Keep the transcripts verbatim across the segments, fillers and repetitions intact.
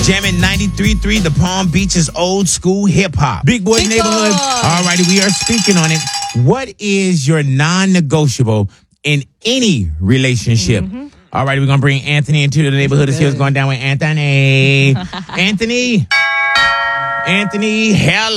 Jamming ninety-three point three, the Palm Beaches old school hip hop. Big Boys Big Neighborhood. Boy. All righty, we are speaking on it. What is your non-negotiable in any relationship? Mm-hmm. All righty, we're going to bring Anthony into the neighborhood to see what's going down with Anthony. Anthony. Anthony,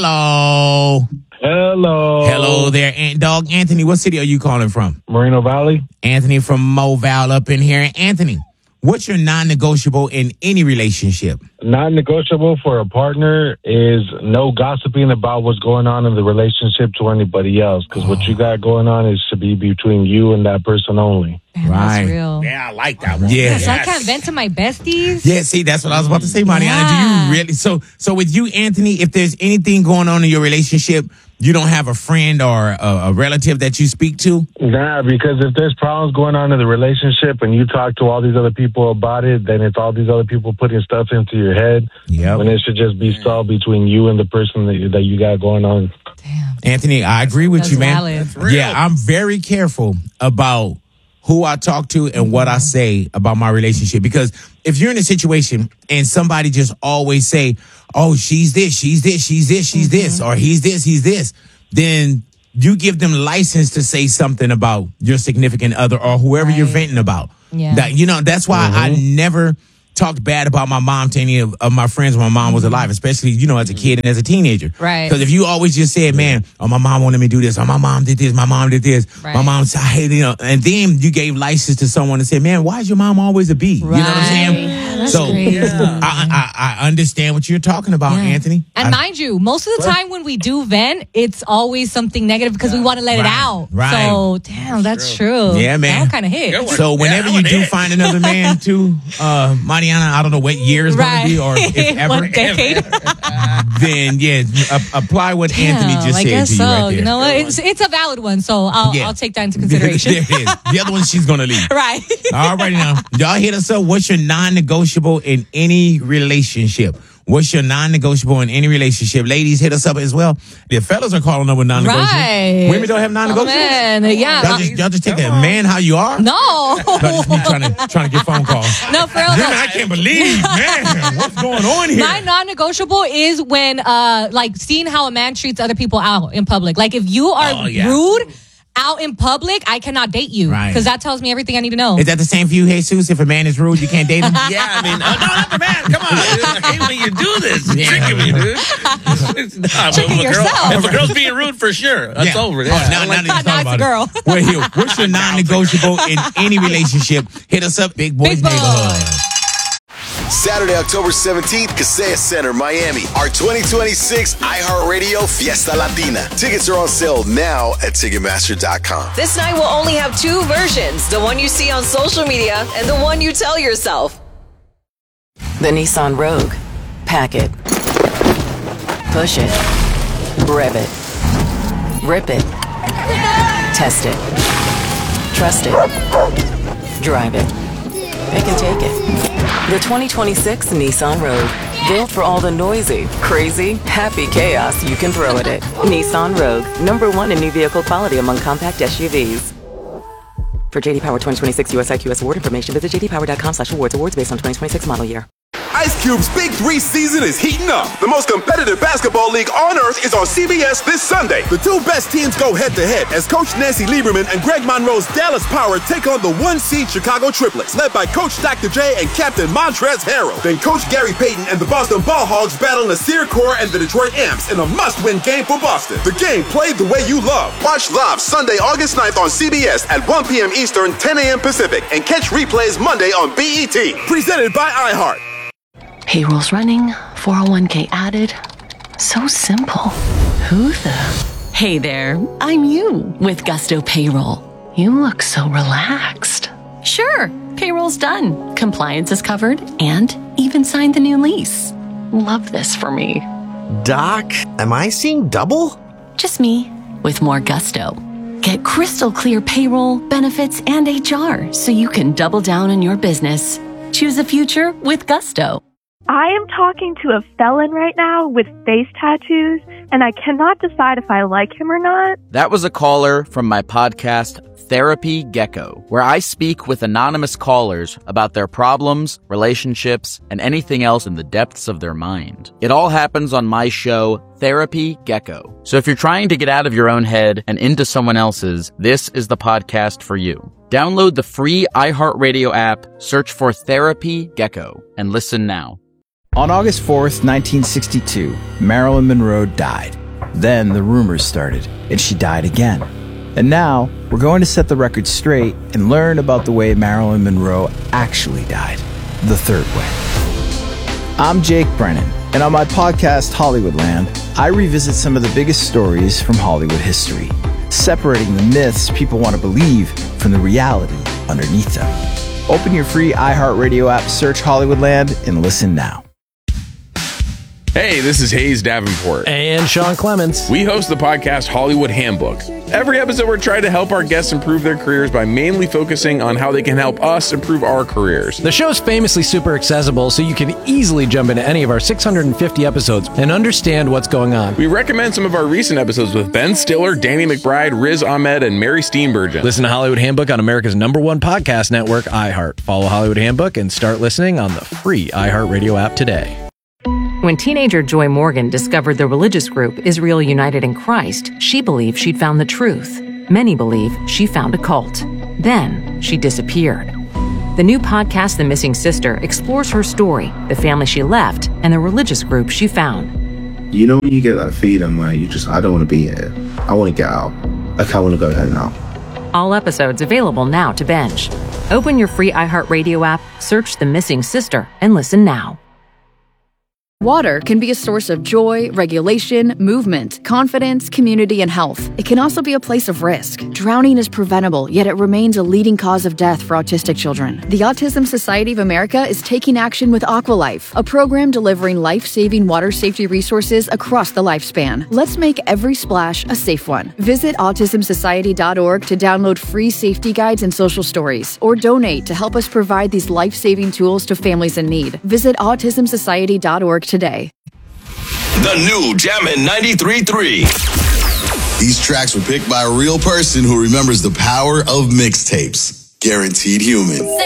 hello. Hello. Hello there, Ant Dog. Anthony, what city are you calling from? Moreno Valley. Anthony from Moval up in here. Anthony, what's your non-negotiable in any relationship? Non-negotiable for a partner is no gossiping about what's going on in the relationship to anybody else. Because oh. what you got going on is to be between you and that person only. Man, right. That's real. Yeah, I like that one. Yeah, Yes. so I can't vent to my besties. Yeah, see, that's what I was about to say, Mariana. Yeah. Do you really? So, so with you, Anthony, if there's anything going on in your relationship, you don't have a friend or a, a relative that you speak to? Nah, because if there's problems going on in the relationship and you talk to all these other people about it, then it's all these other people putting stuff into your head. Yep. When it should just be solved between you and the person that, that you got going on. Damn. Anthony, I agree with That's you, man. valid. Yeah, I'm very careful about who I talk to and what I say about my relationship. Because if you're in a situation and somebody just always say, oh, she's this, she's this, she's this, she's mm-hmm. this, or he's this, he's this, then you give them license to say something about your significant other or whoever right. you're venting about. Yeah. That, you know, that's why mm-hmm. I never talked bad about my mom to any of, of my friends when my mom was alive, especially, you know, as a kid and as a teenager. Right. Because if you always just said, man, oh, my mom wanted me to do this, or my mom did this, my mom did this, right. my mom said, I hate it, you know, and then you gave license to someone and said, man, why is your mom always a B? Right. You know what I'm saying? Yeah, that's so crazy. I, I, I understand what you're talking about, Yeah. Anthony. And I, mind you, most of the time when we do vent, it's always something negative because yeah. we want to let right. it out. Right. So, damn, that's, that's true. true. Yeah, man. That kind of hit. So whenever yeah, you do hit. find another man too, uh, Mariana, I don't know what year is right. going to be or if ever. What decade? Then, yeah, a- apply what Damn, Anthony just I said guess to you so. right there. You know what? It's, it's a valid one, so I'll, Yeah. I'll take that into consideration. There it is. The other one, she's going to leave. Right. All right, now. Y'all hit us up. What's your non-negotiable in any relationship? What's your non-negotiable in any relationship? Ladies, hit us up as well. The fellas are calling up with non-negotiable. Right. Women don't have non-negotiables? Oh, man. Yeah. Y'all just, y'all just take that man how you are? No. Y'all just be trying to, trying to get phone calls. No, for real. Women, No. I can't believe, man, what's going on here? My non-negotiable is when, uh, like, seeing how a man treats other people out in public. Like, if you are Oh, yeah. rude out in public, I cannot date you. Right. Because that tells me everything I need to know. Is that the same for you, Jesus? If a man is rude, you can't date him? Yeah, I mean, uh, no, not the man. Come on. I hate when you do this. You're Yeah. tricking me, dude. Nah, Tricking if a girl- yourself. If a girl's being rude, for sure. That's Yeah. over. Oh, Yeah. now, now, that you're Now talking it's about a girl. it. Well, here, what's your non-negotiable in any relationship? Hit us up, Big Boys Big Boy. Neighborhood. Saturday, October seventeenth, Kaseya Center, Miami. Our twenty twenty-six iHeartRadio Fiesta Latina. Tickets are on sale now at Ticketmaster dot com. This night will only have two versions, the one you see on social media and the one you tell yourself. The Nissan Rogue. Pack it. Push it. Rev it. Rip it. Test it. Trust it. Drive it. Pick and take it. The twenty twenty-six Nissan Rogue. Built for all the noisy, crazy, happy chaos you can throw at it. Nissan Rogue. Number one in new vehicle quality among compact S U Vs. For J D Power twenty twenty-six U S I Q S award information, visit j d power dot com slash awards. Awards based on twenty twenty-six model year. Ice Cube's Big Three season is heating up. The most competitive basketball league on earth is on C B S this Sunday. The two best teams go head-to-head as Coach Nancy Lieberman and Greg Monroe's Dallas Power take on the one-seed Chicago Triplets, led by Coach Doctor J and Captain Montrezl Harrell. Then Coach Gary Payton and the Boston Ball Hogs battle Nasir Kaur and the Detroit Amps in a must-win game for Boston. The game played the way you love. Watch live Sunday, August ninth on C B S at one p.m. Eastern, ten a.m. Pacific, and catch replays Monday on B E T. Presented by iHeart. Payroll's running, four oh one k added. So simple. Who the? Hey there, I'm you with Gusto Payroll. You look so relaxed. Sure, payroll's done. Compliance is covered and even signed the new lease. Love this for me. Doc, am I seeing double? Just me with more gusto. Get crystal clear payroll, benefits, and H R so you can double down in your business. Choose a future with Gusto. I am talking to a felon right now with face tattoos, and I cannot decide if I like him or not. That was a caller from my podcast, Therapy Gecko, where I speak with anonymous callers about their problems, relationships, and anything else in the depths of their mind. It all happens on my show, Therapy Gecko. So if you're trying to get out of your own head and into someone else's, this is the podcast for you. Download the free iHeartRadio app, search for Therapy Gecko, and listen now. On August fourth, nineteen sixty-two, Marilyn Monroe died. Then the rumors started, and she died again. And now, we're going to set the record straight and learn about the way Marilyn Monroe actually died. The third way. I'm Jake Brennan, and on my podcast, Hollywoodland, I revisit some of the biggest stories from Hollywood history, separating the myths people want to believe from the reality underneath them. Open your free iHeartRadio app, search Hollywoodland, and listen now. Hey, this is Hayes Davenport. And Sean Clements. We host the podcast Hollywood Handbook. Every episode, we're trying to help our guests improve their careers by mainly focusing on how they can help us improve our careers. The show's famously super accessible, so you can easily jump into any of our six hundred fifty episodes and understand what's going on. We recommend some of our recent episodes with Ben Stiller, Danny McBride, Riz Ahmed, and Mary Steenburgen. Listen to Hollywood Handbook on America's number one podcast network, iHeart. Follow Hollywood Handbook and start listening on the free iHeartRadio app today. When teenager Joy Morgan discovered the religious group Israel United in Christ, she believed she'd found the truth. Many believe she found a cult. Then she disappeared. The new podcast, The Missing Sister, explores her story, the family she left, and the religious group she found. You know when you get that feeling where you just, I don't want to be here. I want to get out. Like, I want to go home now. All episodes available now to binge. Open your free iHeartRadio app, search The Missing Sister, and listen now. Water can be a source of joy, regulation, movement, confidence, community, and health. It can also be a place of risk. Drowning is preventable, yet it remains a leading cause of death for autistic children. The Autism Society of America is taking action with Aqualife, a program delivering life-saving water safety resources across the lifespan. Let's make every splash a safe one. Visit autism society dot org to download free safety guides and social stories, or donate to help us provide these life-saving tools to families in need. Visit autism society dot org today. The new Jammin' ninety-three point three. These tracks were picked by a real person who remembers the power of mixtapes. Guaranteed Human.